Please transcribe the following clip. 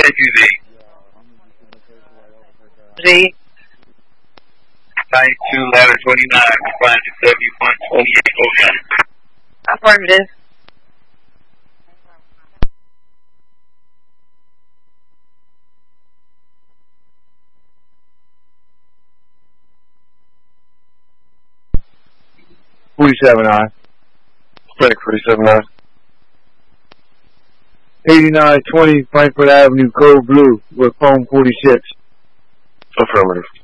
Z. Z. 92 ladder 29, respond to 7128 Affirmative. I. Flick 47-9. 8920 Frankfurt Avenue, code blue, with phone 46. Affirmative.